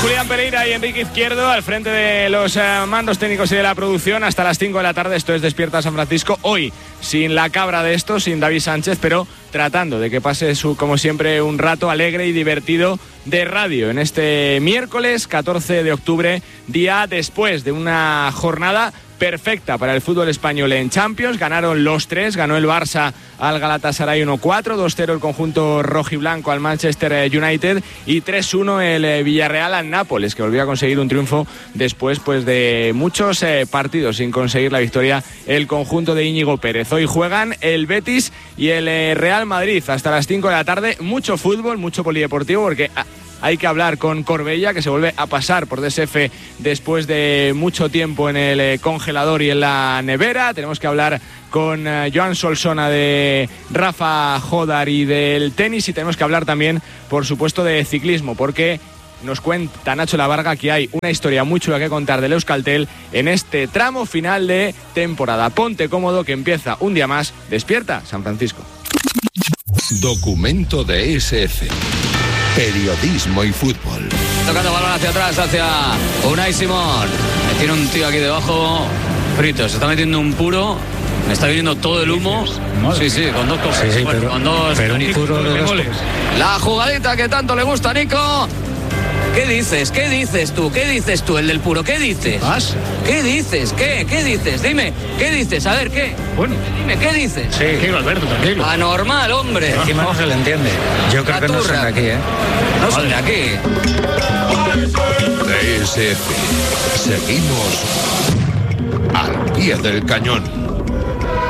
Julián Pereira y Enrique Izquierdo al frente de los mandos técnicos y de la producción hasta las 5 de la tarde. Esto es Despierta San Francisco. Hoy sin la cabra de esto, sin David Sánchez, pero tratando de que pase como siempre un rato alegre y divertido de radio en este miércoles 14 de octubre, día después de una jornada perfecta para el fútbol español en Champions. Ganaron los tres, ganó el Barça al Galatasaray 1-4, 2-0 el conjunto rojiblanco al Manchester United y 3-1 el Villarreal al Nápoles, que volvió a conseguir un triunfo después de muchos partidos sin conseguir la victoria el conjunto de Íñigo Pérez. Hoy juegan el Betis y el Real Madrid hasta las 5 de la tarde. Mucho fútbol, mucho polideportivo, porque hay que hablar con Corbella, que se vuelve a pasar por DSF después de mucho tiempo en el congelador y en la nevera. Tenemos que hablar con Joan Solsona de Rafa Jodar y del tenis, y tenemos que hablar también, por supuesto, de ciclismo, porque nos cuenta Nacho Lavarga que hay una historia muy chula que contar del Euskaltel en este tramo final de temporada. Ponte cómodo, que empieza un día más Despierta San Francisco. Documento de SF. Periodismo y fútbol. Tocando balón hacia atrás, hacia Unai Simón. Tiene un tío aquí debajo frito, se está metiendo un puro. Me está viniendo todo el humo. Sí, con dos cosas. Sí, bueno, con dos. Pero un puro de goles. La jugadita que tanto le gusta a Nico. ¿Qué dices? ¿Qué dices tú? ¿Qué dices tú, el del puro? ¿Qué dices? ¿Vas? ¿Qué dices? ¿Qué dices? Dime, ¿qué dices? A ver, ¿qué? Bueno. Dime, ¿qué dices? Sí, tranquilo, Alberto, tranquilo. Anormal, hombre. Encima no se le entiende. Yo creo que no son de aquí, ¿eh? No son de aquí. DSF. Seguimos al pie del cañón.